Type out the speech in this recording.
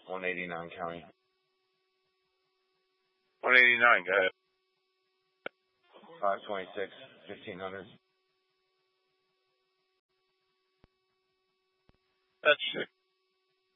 189 county. 189, go ahead. 526, 1500. That's